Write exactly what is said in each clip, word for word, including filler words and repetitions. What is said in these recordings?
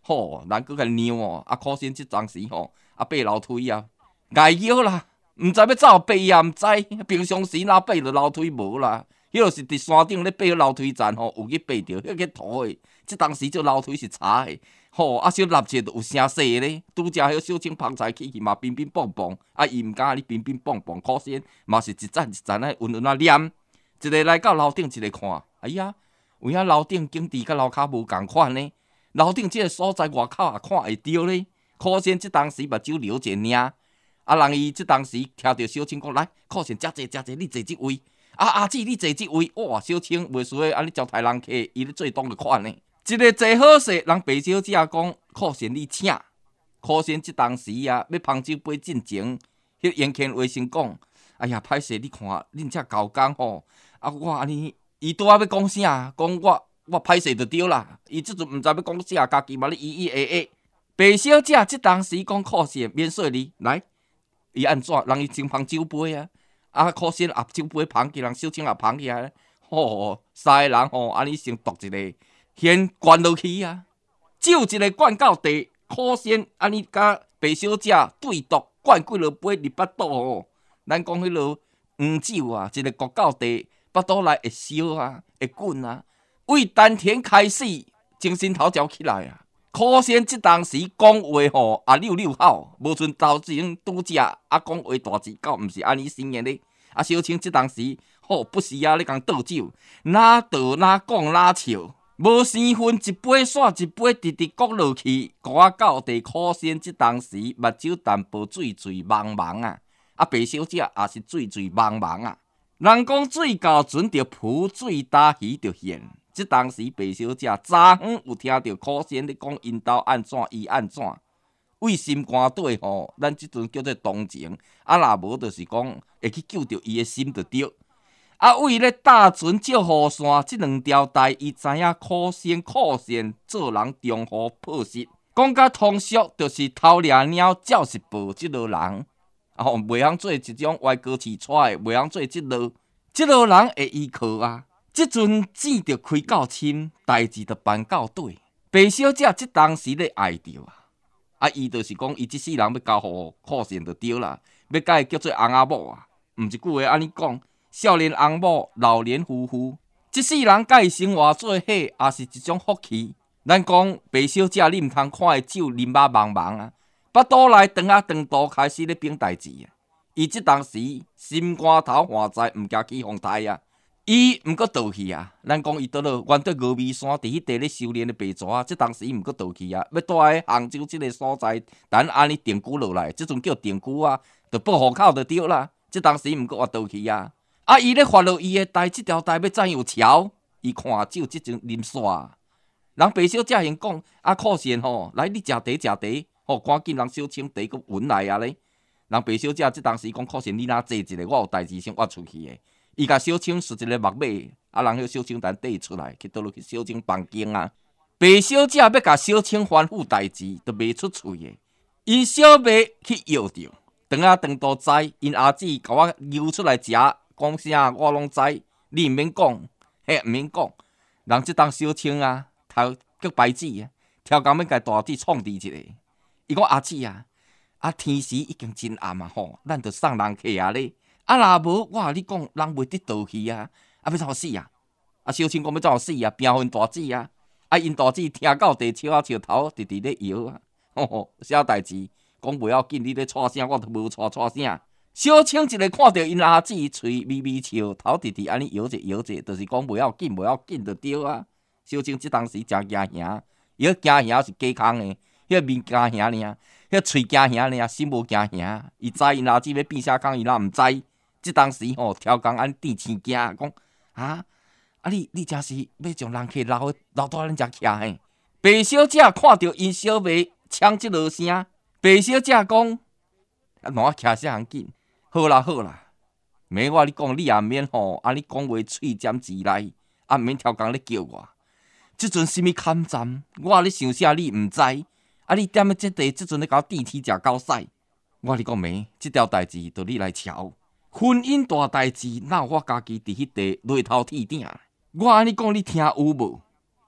吼，人搁甲尿哦，啊，可惜即当时吼，啊爬楼梯啊，碍腰啦，毋知要走爬也毋知，平常时哪爬着楼梯无啦，迄落是伫山顶咧爬楼梯站吼，有去爬着，迄个土诶，即当时即楼梯是差诶。吼、哦，啊小立者就有声势咧，拄则迄小青芳菜起去嘛，乒乒乓乓，啊伊毋敢你乒乒乓乓，可惜嘛是一层一层啊，温温啊黏。一个来到楼顶，一个看，哎呀，有影楼顶景致甲楼骹无共款呢。楼顶即个所在外口也看会到咧，可惜即当时目睭流者尔。啊，人伊即当时听到小青讲来，可惜遮济遮济，你坐即位。啊阿姊，你坐即位，哇，小青袂输诶，安尼招待人客，伊咧做当个款呢。一个坐好势，人白小姐讲，可惜你请，可惜即当时啊，要捧酒杯进前，迄严谦话先讲，哎呀，歹势，你看，恁遮交工吼，啊，我安尼，伊拄仔要讲啥？讲我我歹势就对啦，伊即阵毋知要讲啥，家己嘛咧咿咿诶诶。白小姐即当时讲可惜，免说你来，伊安怎？人伊先捧酒杯啊，啊，可惜啊酒杯捧起，人小青也捧起来，吼，三个人吼，安尼先度一个。先灌落去啊！酒一个灌到地，可惜安尼甲白小姐对赌，灌几落杯入巴肚哦。咱讲迄落黄酒啊，一个灌到地，巴肚内会烧啊，会滚啊。为丹田开始，精神头条起来啊！可惜即当时讲话吼啊溜溜好，无像头前拄则啊讲话大字狗，毋是安尼生的咧。啊，小青即当时吼不时啊咧共倒酒，哪倒哪讲哪笑。无生分一杯煞一杯，直直搁落去，我到地可惜即当时目睭淡薄水水茫茫啊！啊，白小姐也是水水茫茫啊！人讲水到船着浮，水打鱼着现。即当时白小姐昨昏有听到可惜咧讲因兜安怎伊安怎，为心肝底吼，咱即阵叫做同情，啊若无就是讲会去救着伊的心着对。啊，为咧搭船借雨伞，即两条带，伊知影可惜可惜，做人中途破失。讲甲通俗，就是偷掠鸟，照是报即落人。哦，袂晓做一种歪歌市出的，袂晓做即落，即落人会依靠啊。即阵钱着开到深，代志着办到底。白小姐即当时咧爱着啊，啊，伊就是讲，伊即世人要交互可惜就对啦，要甲伊叫做翁仔某啊，毋是句话安尼讲。少年翁某，老年夫妇，即世人甲伊生活做伙，也是一种福气。咱讲白小姐，你毋通看伊酒啉巴茫茫啊，巴肚内肠啊肠肚开始咧变代志啊。伊即当时心肝头换在，毋惊起风台啊。伊毋过倒去啊，咱讲伊倒落原对峨眉山，伫迄地咧修炼的白蛇，即当时伊毋过倒去啊，要住喺杭州即个所在，等安尼定居落来，即阵叫定居啊，着报户口就对啦。即当时伊毋过活倒去啊。啊！伊咧发落伊诶台，即条台要怎样桥？伊看酒即阵啉煞，人白小姐先讲啊，可惜吼，来你食茶食茶，吼，赶紧人小青茶佫闻来啊咧。人白小姐即当时讲，可惜你若坐一个，我有代志先挖出去诶。伊甲小青输一个木马，啊，人迄小青等缀出来，去倒落去小青房间啊。白小姐要甲小青吩咐代志，都袂出喙诶。因小妹去摇着，肠啊肠都知，因阿姊甲我揪出来食。讲啥我拢知，你毋免讲，嘿毋免讲。人即当小青啊，头叫白纸啊，超工要甲大姊创治一个。伊讲阿姊啊，啊天时已经真暗啊吼，咱着送人客啊咧。啊若无，我甲你讲，人袂得倒去啊，啊要怎死啊？啊小青讲要怎死啊？拼分大姊啊，啊因大姊听到地笑啊笑头，直直咧摇啊，吼吼，啥代志？讲袂要紧，你咧吵声，我都无吵吵声。小青一个看到因阿姊嘴微微笑，头直直安尼摇者摇者，就是讲袂要紧，袂要紧就对啊。小青即当时真惊吓，伊个惊吓是假空的，迄个面惊吓尔，迄个喙惊吓尔，心无惊吓。伊知因阿姊要变啥空，伊若毋知。即当时吼，超工安地青惊，讲啊啊你你真是要将人客留留到咱遮徛嘿。白小姐看到因小妹呛即落声，白小姐讲啊，哪徛啥样紧？好啦好啦，免我你讲，你也免吼，安尼讲话喙尖字来，啊毋免超工咧叫我。即阵什物坎站，我咧想啥你毋知，啊你踮咧即地，即阵咧甲我地铁食狗屎。我你讲没，即条代志着你来瞧。婚姻大代志，哪有我家己伫迄地落头铁顶？我安尼讲，你听有无？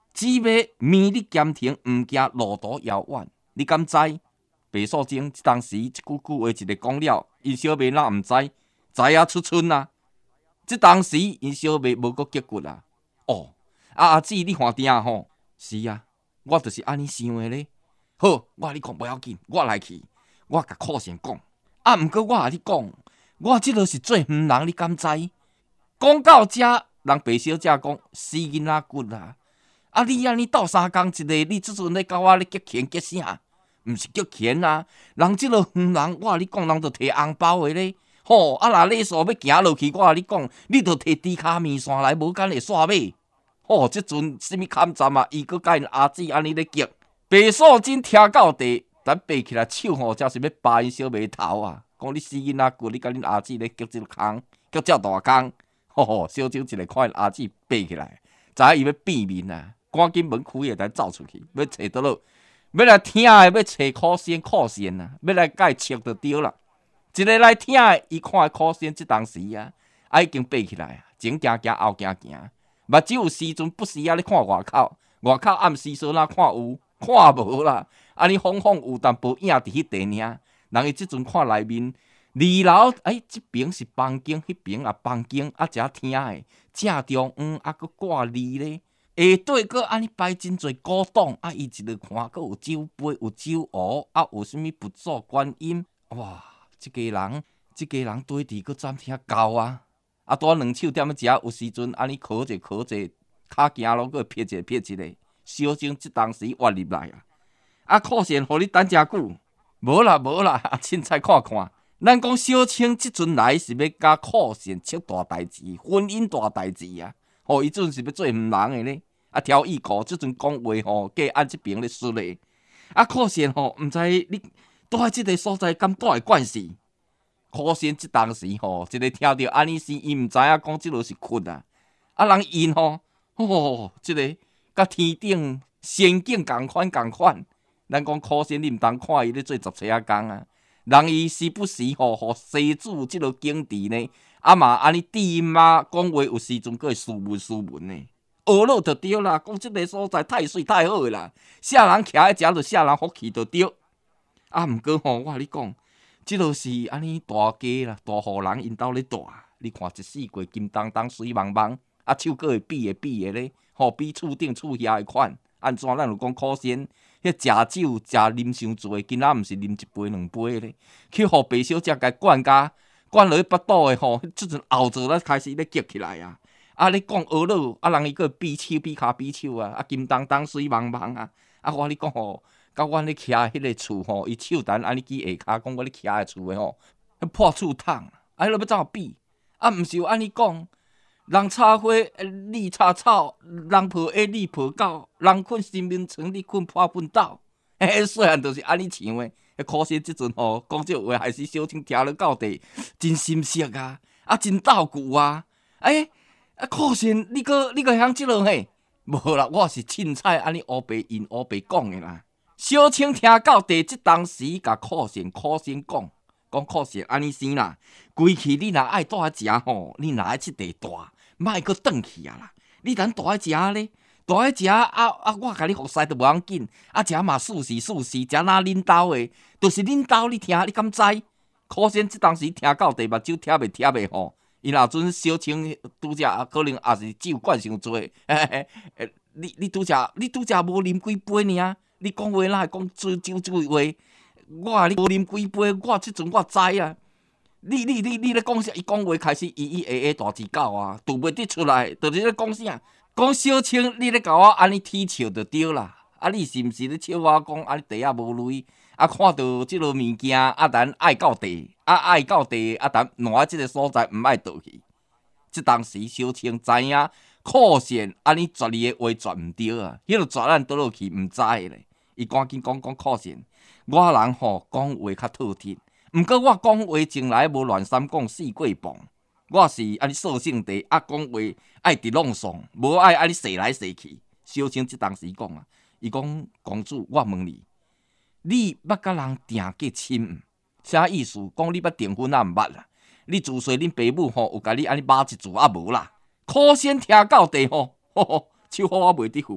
只要名利兼程，毋惊路途遥远。你敢知？白素贞当时一句句话一个讲了，因小妹哪毋知？知影出春啊！即当时因小妹无阁结骨啊。哦，啊阿姊你看定吼？是啊，我就是安尼想的咧。好，我甲你讲不要紧，我来去，我甲寇贤讲。啊，毋过我甲你讲，我即落是做远人，你敢知？讲到遮，人白小姐讲死囡仔骨啦！啊，你安尼斗相共一个，你即阵咧甲我咧结钱结啥？毋是结钱啊！人即落远人，我甲你讲，人着摕红包的咧。吼、哦，啊若礼数要行落去，我甲你讲，你着摕猪骹面线来，无敢会煞尾。吼、哦，即阵什物砍站啊？伊佫甲因阿姊安尼咧结。白素贞听到地，咱爬起来手吼，才是要拔因小妹头啊！讲你死囡仔骨，你甲恁阿姊咧结即个空，结遮大空。吼、哦、吼，小姐一个看因阿姊爬起来，知影伊要变面啊！赶紧门开下，咱走出去，要找倒落。要来听的，要找苦仙苦仙啊！要来甲伊切就对啦。一个来听的，伊看苦仙即当时啊，啊已经爬起来啊，前行行后行行，目睭有时阵不时啊咧看外口，外口暗时阵哪看有，看无啦。安尼晃晃有淡薄影伫迄地尔，人伊即阵看内面二楼，哎，即边是房间，迄边也房间，啊遮听的正中央啊，佫挂字咧。下底佫安尼摆真侪古董，啊，伊一路看，佫有酒杯，有酒壶，啊，有啥物佛祖、观音，哇！即家人，即家人对伫佫怎听高啊？啊，拄两手踮咧食，有时阵安尼靠者靠者，骹行路佫撇者撇一个，小心即当时活入来啊！啊，靠线，互你等诚久？无啦无啦，啊，凊彩看看。咱讲小青即阵来是要甲靠线出大代志，婚姻大代志啊！吼、哦，伊即阵是要做毋人诶咧。啊，挑意裤即阵讲话吼，计按即边咧说咧。啊，靠线吼，毋知你住喺即个所在，敢带会惯势？靠线即当时吼，一个听着安尼时，伊毋知影讲即落是困啊。啊，人因吼，吼，即、这个甲天顶仙境共款共款。咱讲靠线，你毋通看伊咧做十七啊工啊。人伊时不时吼，互西主即落警示呢。啊嘛，安尼低嘛讲话有时阵佫会斯文斯文呢。学落就对啦，讲即个所在太水太好诶啦，啥人徛喺遮就啥人福气就对。啊，毋过吼，我甲你讲，即落是安尼大家啦，大户人因兜咧住，你看一四季金当当水茫茫，啊手佫会比诶比诶咧，吼比厝顶厝遐诶款。安怎咱有讲苦仙，迄食酒食啉伤侪，今仔毋是啉一杯两杯咧，去互白小姐甲灌甲灌落去腹肚诶吼，即阵后座咧开始咧激起来啊！啊！你讲学落，啊人伊个比手比骹比手啊，啊金当当水茫茫啊！啊我你讲吼，甲阮咧徛迄个厝吼，伊手单安尼举下骹，讲我咧徛诶厝诶吼，破厝桶，啊迄落要怎比？啊毋是有安尼讲，人插花，你插草；人抱鸭，你抱狗；人困新眠床，你困破粪斗。嘿，细汉就是安尼想诶。可惜即阵吼，讲这话还是小青听了到地，真心涩啊，啊真斗久啊，哎。啊，可惜你个你个晓即落嘿，无啦，我是凊彩安尼乌白因乌白讲的啦。小青听到第即当时，甲可惜可惜讲，讲可惜安尼生啦。规气你若爱住喺遮吼，你若爱即地大，莫阁转去啊啦。你等住喺遮咧，住喺遮啊啊，我甲你服侍都无要紧。啊，遮嘛舒适舒适，遮哪恁兜的，就是恁兜你听，你敢知？可惜即当时听到地目睭贴袂贴袂吼。伊若阵小青拄则可能也是酒灌伤多，嘿嘿嘿，你你拄则你拄则无啉几杯尔？你讲话哪会讲做酒做话？我啊你无啉几杯，我即阵我知啊。你你你你咧讲啥？伊讲话开始咿咿诶诶大只狗啊，吐袂得出来，就是咧讲啥？讲小青，你咧甲我安尼踢笑就对啦。啊，你是毋是咧笑我讲安尼地啊无镭？啊，看到即落物件，啊，咱爱到地，啊，爱到地，啊，咱挪即个所在，毋爱倒去。即当时小青知影，可惜安尼绝你诶话绝毋对啊，迄落绝咱倒落去毋知咧。伊赶紧讲讲可惜，我人吼讲话较透彻，毋过我讲话从来无乱三讲四过磅，我是安尼率性地啊讲话爱直朗诵，无爱安尼踅来踅去。小青即当时讲啊，伊讲公主，我问你。你捌甲人订过亲？啥意思？讲你捌订婚啊？毋捌啦。你自细恁爸母吼有甲你安尼骂一次啊无啦？可先听到地吼，吼吼，手好我袂得付，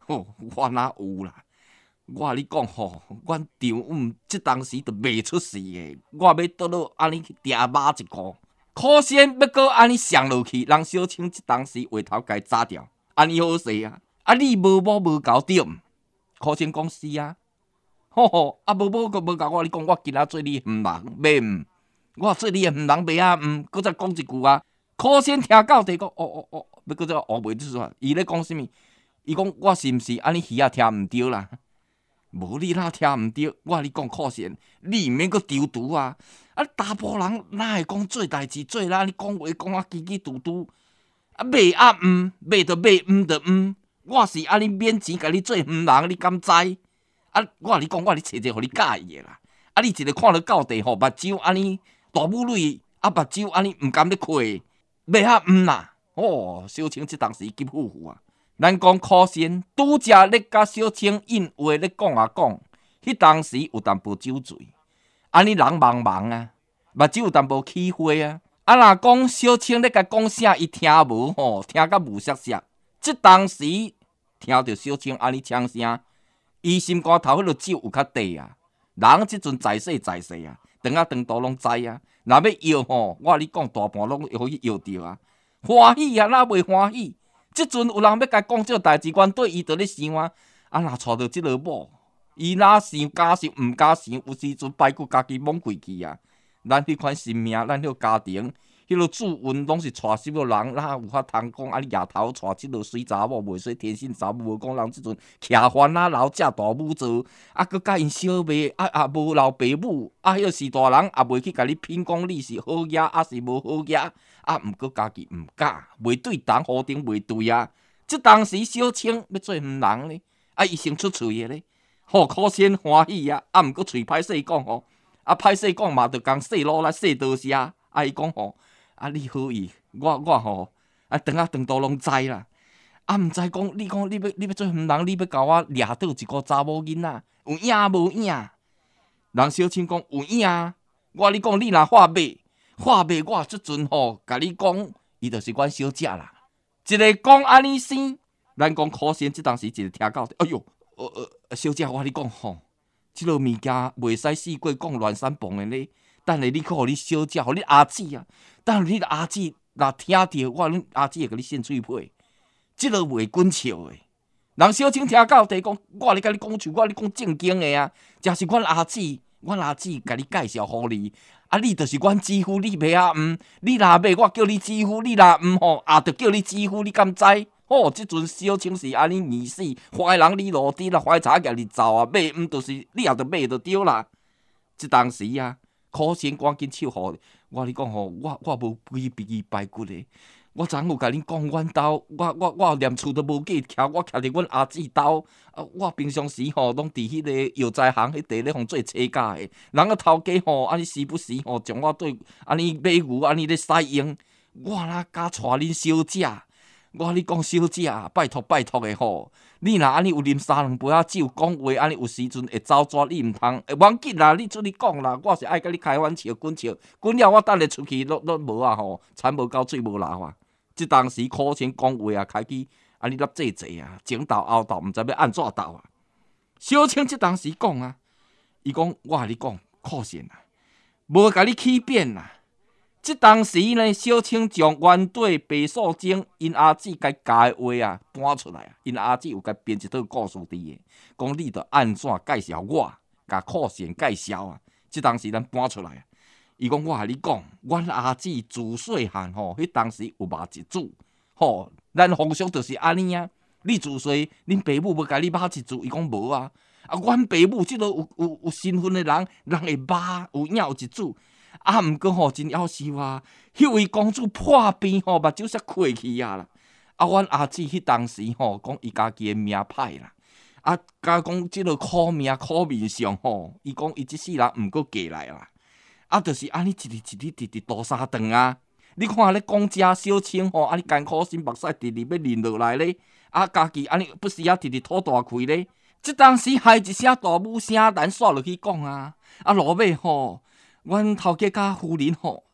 吼，我哪有啦？我甲你讲吼，阮丈夫即当时就袂出事诶，我要倒落安尼去定骂一个，可惜要搁安尼上落去，人小青即当时话头甲伊炸掉，安尼好势啊！啊，你无某无搞对毋？可惜讲是啊，吼吼，啊无某个无甲我你讲，我今仔做你毋人，袂毋？我做你诶毋人袂啊毋？搁再讲一句啊，可惜听到地讲，哦哦哦，要搁再学袂出煞，伊咧讲啥物？伊讲我是毋是安尼耳仔听毋对啦？无你哪听毋对，我你讲可惜，你毋免阁丢毒啊！啊，大部人哪会讲做代志做啦？你讲话讲啊，叽叽嘟嘟，啊，骂啊毋，骂着骂，毋着毋。我是安尼免钱甲你做毋人，你敢知？啊，我你讲，我你找一个互你介意诶啦。啊，你一个看到到地吼，目睭安尼大母蕊，啊，目睭安尼毋甘咧开，骂啊毋啦！哦，小青即当时急呼呼啊！咱讲可惜，拄则咧甲小青应话咧讲啊讲，迄当时有淡薄酒醉，安尼人茫茫啊，目睭有淡薄起花啊。啊，若讲小青咧甲讲啥，伊听无吼，听甲无涩涩。即当时听着小青安尼呛声，伊心肝头迄落酒有较低啊。人即阵在世在世啊，长啊长大拢知啊。若要摇吼，我你讲大半拢会去摇着啊，欢喜啊，哪袂欢喜？即阵有人要甲讲这代志，原对伊就咧想啊，啊若娶到即个某，伊哪想假想毋假想，有时阵排骨家己懵过去啊。咱迄款生命，咱迄个家庭，迄落主运拢是娶什么人，哪有法通讲啊？你夜头娶即落水查某，袂说天性查某，无讲人即阵徛番啊，留遮大母做，啊，佮甲因小妹，啊啊无留爸母，啊，迄个是大人也袂去甲你品讲你是好嘢，啊是无好嘢。啊，毋过家己毋敢，袂对当好顶袂对啊！即当时小青要做毋人咧，啊，伊先出喙诶咧，吼可惜欢喜啊！啊，毋过喙歹势讲吼，啊歹势讲嘛，着讲细路来细多些。啊，伊讲吼，啊你好意，我我吼，啊长啊长大拢知啦。啊，毋知讲你讲你要你要做毋人，你要甲我掠倒一个查某囡仔，有影无影？人小青讲有影，我你讲你若话骂。话骂我即阵吼，甲你讲，伊就是阮小姐啦。一个讲安尼生，咱讲可惜，即当时一个听到，哎哟，呃呃，小姐，我你讲吼，即落物件袂使四过讲乱三蹦的咧。等下你去互你小姐，互你阿姊啊，等下你阿姊若听着，我恁阿姊会甲你扇嘴皮，即落袂滚笑的。人小青听到地讲，我咧甲你讲，像我咧讲正经的啊，真是阮阿姊，阮阿姊甲你介绍互你。啊！你就是阮姊夫，你袂啊毋？你若袂，我叫你姊夫；你若毋吼，也着叫你姊夫。你敢知？吼！即阵小青是安尼意思，坏人你落地啦，坏茶家你走啊，买毋就是你也着买着对啦。即当时啊，可先赶紧手互我，你讲吼，我我无规避伊排骨的。我昨有甲恁讲，阮兜我我我连厝都无计徛，我徛伫阮阿姊兜。啊，我平常时吼，拢伫迄个药材行迄地咧，互做车架的。人个头家吼，安尼时不时吼，将我对安尼买牛安尼咧使用。我哪敢带恁小姐？我你讲小姐，拜托拜托的吼，你若安尼有啉三两杯仔酒，讲话安尼有时阵会走蛇，你毋通会忘记啦。你出去讲啦，我是爱甲你开玩笑，滚笑，滚了我等下出去，拢拢无啊吼，田无够水无流啊。即当时苦先讲话啊，开始安尼粒济济啊，前斗后斗，毋知要安怎斗啊。小青即当时讲啊，伊讲我甲你讲，可惜啊，无甲你起变啦。即当时呢，小青将原底白素贞因阿姊甲教的话啊搬出来啊，因阿姊有甲编一套故事伫个，讲你着安怎介绍我，甲可惜介绍啊。即当时咱搬出来啊。伊讲我甲你讲，阮阿姊自细汉吼，迄当时有骂一子，吼，咱风俗就是安尼啊。你自细，恁爸母要甲你骂一子，伊讲无啊。啊，阮爸母即个有有有身份的人，人会骂，有影有一子。啊，毋过吼真夭寿啊！迄位公主破病吼，目睭煞开去啊啦。啊，阮阿姊迄当时吼，讲伊家己的命歹啦。啊，甲讲即个苦命苦面相吼，伊讲伊即世人毋过过来啦。啊，就是安尼一日一日直直大三顿啊！你看咧讲遮小青吼，安尼艰苦心目屎直直要淋落来咧，啊，家己安尼不时啊直直吐大开咧。即当时害一声大母声，咱煞落去讲啊！啊，落尾吼，阮头家甲夫人吼，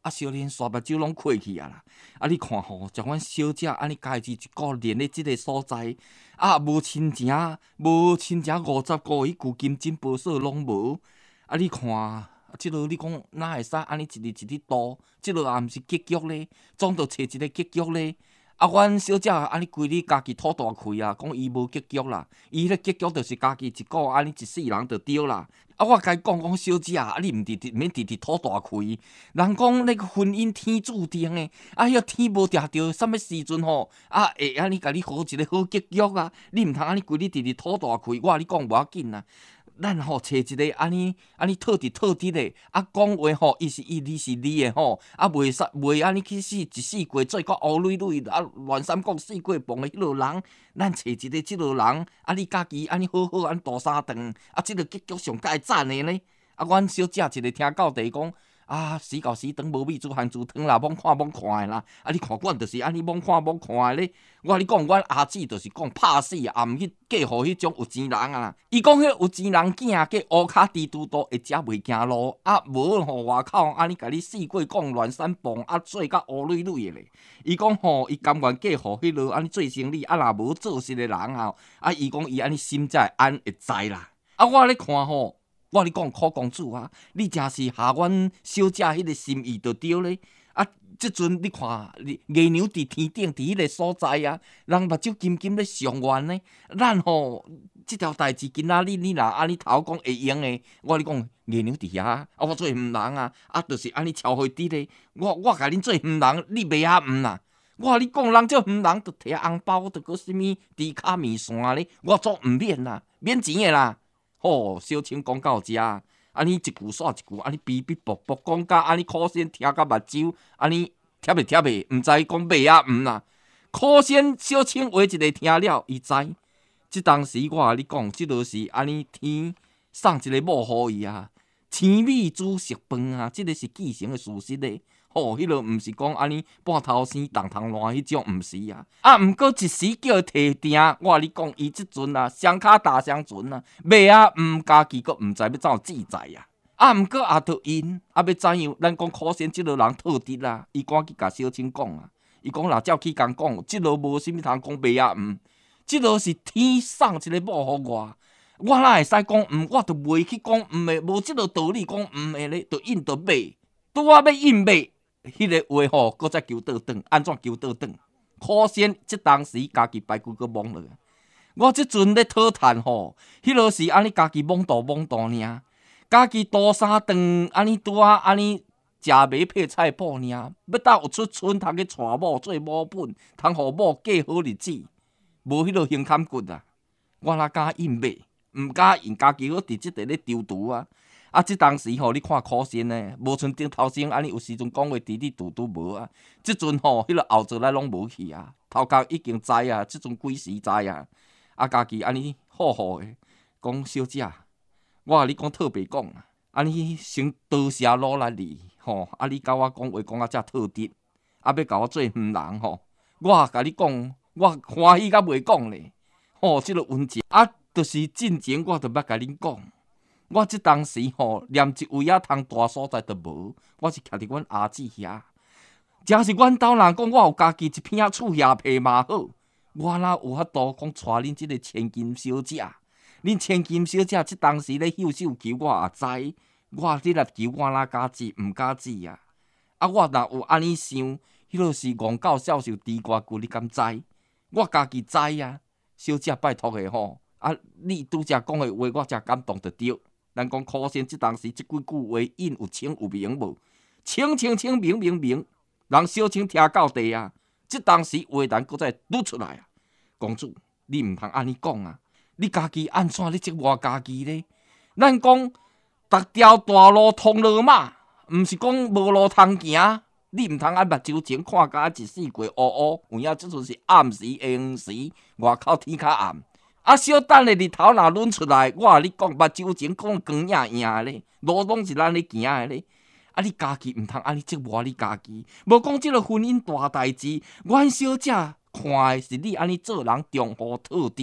啊，小莲刷目睭拢开去啊啦！啊，你看吼，像阮小姐安尼家己一个练咧即个所在，啊，无亲情，无亲情五十个迄旧金针宝锁拢无。啊，你看，即落你讲哪会使安尼一日一日度？即落也毋是结局咧，总着找一个结局咧。啊，阮小姐安尼规日家己吐大气啊，讲伊无结局啦，伊迄个结局就是家己一个安尼一世人就对啦。啊，我甲伊讲讲小姐啊，你毋直直免直直吐大气。人讲那个婚姻天注定诶，啊，迄个天无定着，啥物时阵吼啊会安尼甲你好一个好结局啊？你毋通安尼规日直直吐大气，我甲你讲无要紧啊。咱吼找一个安尼安尼套直套直诶，啊讲话吼，伊是伊，你是你诶吼，啊袂使袂安尼去死一世过做个乌累累，啊乱三讲四过磅诶迄落人，咱找一个即落人，啊你家己安尼好好安大三顿，啊即个结局上该赞诶呢？啊，阮小姐一个听到地讲。啊，时到时长无米煮番薯汤啦，罔看罔看诶啦。啊，你看阮就是安尼罔看罔看诶咧。我你讲，阮阿姊就是讲拍死也毋去嫁互迄种有钱人啊。伊讲迄有钱人囝，嫁乌骹猪拄多会食袂行路，啊无吼外口安尼甲你四过讲乱三蹦，啊做甲乌累累诶咧。伊讲吼，伊甘愿嫁互迄落安尼做生理，啊若无做事诶人啊，啊伊讲伊安尼心才会安会知啦。啊我咧看吼。我你讲，苦公主啊，你真是下阮小姐迄个心意就对咧。啊，即阵你看，月娘伫天顶，伫迄个所在啊，人目睭金金咧上愿呢。咱吼，即条代志今仔日你若安尼头讲会用诶，我你讲月娘伫遐，啊我做毋人啊，啊就是安尼超会滴咧。我我甲恁做毋人，你袂晓毋啦？我你讲人做毋人，着摕红包，着个啥物猪卡面线咧，我做毋免啦，免钱诶啦。吼、哦，小青讲到遮，安尼一句煞一句，安尼哔哔啵啵讲甲安尼可先听甲目睭，安尼贴袂贴袂，毋知讲袂啊毋啦。可先小青话一个听了，伊知。即当时我甲你讲，即落是安尼天送一个某互伊啊，青米煮熟饭啊，即个是继承的事实咧。吼、哦，迄落毋是讲安尼半头生动头烂迄种，毋是啊。啊，毋过一时叫伊提定，我甲你讲，伊即阵啊，双骹大双船啊，尾啊毋家己阁毋知要怎自在啊。啊，毋过也着因，啊要怎样？咱讲可惜即落人套直啦，伊赶去甲小青讲啊，伊讲若照去共讲，即落无啥物通讲尾啊毋，即落是天送一个某互我。我哪会使讲毋？我着袂去讲毋诶，无即落道理讲毋诶咧，着应着买，拄啊要应买。迄个话吼，搁再求倒转，安怎求倒转？可惜即当时家己排骨搁懵了。我即阵咧讨趁吼，迄落是安尼家己懵肚懵肚尔，家己多三顿安尼拄啊安尼食糜配菜脯尔，要搭有出村通去娶某做某本，通互某过好日子，无迄落胸坎骨啊！我哪敢应买？毋敢应家己搁伫即块咧丢毒啊！啊！即当时吼，你看可惜呢，无像顶头先安尼有时阵讲话滴滴嘟嘟无啊。即阵吼，迄个后座来拢无去啊。头壳已经知啊，即阵几时知啊？啊，家己安尼好好诶，讲小姐，我甲你讲特别讲啊，安尼先多谢努力你吼。啊，你甲我讲话讲啊遮特直，啊要甲我做毋人吼。我甲你讲，我欢喜甲袂讲咧。吼，即个温情啊，就是进前我著捌甲恁讲。我即当时吼，连一位啊通大所在都无，我是徛伫阮阿姊遐。假是阮兜人讲我有家己一片厝叶皮嘛好，我哪有法度讲带恁即个千金小姐？恁千金小姐即当时咧秀秀球，我也知。我你来球，我哪敢知？毋敢知啊！啊，我若有安尼想，迄落是憨狗孝受猪肝骨，你敢知？我家己知啊！小姐拜托诶吼，啊，你拄则讲诶话，我真感动着对。咱讲可惜，即当时即几句话印有清有明无？清清清明明明，人小青听到地啊！即当时话谈搁再拄出来啊！公主，你毋通安尼讲啊！你家己安怎咧责我家己咧？咱讲逐条大路通罗马，毋是讲无路通行。你毋通按目睭前看甲一世过乌乌，有影即阵是暗时下黄时，外口天较暗。啊，小等下日头若抡出来，我甲你讲，目睭前讲光影影咧，路拢是咱咧行诶咧。啊，你家己毋通安尼折磨你家己，无讲即个婚姻大代志，阮小姐看诶是你安尼做人忠厚透直，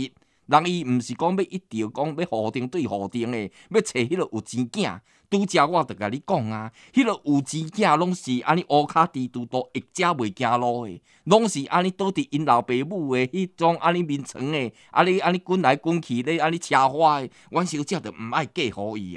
人伊毋是讲要一定讲要互定对互定诶，要找迄个有钱囝。拄则我著甲你讲啊，迄、那个有钱囝拢是安尼乌骹低拄都会遮袂行路诶，拢是安尼倒伫因老爸母诶迄种安尼眠床诶，安尼安尼滚来滚去咧，安尼车花诶，阮小姐著毋爱嫁互伊